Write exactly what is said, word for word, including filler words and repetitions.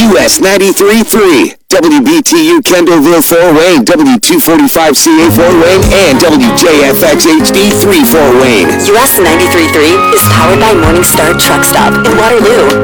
U S ninety-three point three, W B T U Kendallville Fort Wayne, W two forty-five C A Fort Wayne, and W J F X H D three Fort Wayne. U S ninety-three point three is powered by Morningstar Truck Stop in Waterloo.